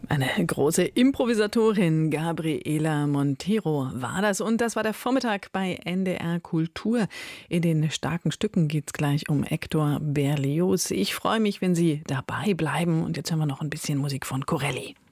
Eine große Improvisatorin, Gabriela Montero war das. Und das war der Vormittag bei NDR Kultur. In den starken Stücken geht es gleich um Hector Berlioz. Ich freue mich, wenn Sie dabei bleiben. Und jetzt hören wir noch ein bisschen Musik von Corelli.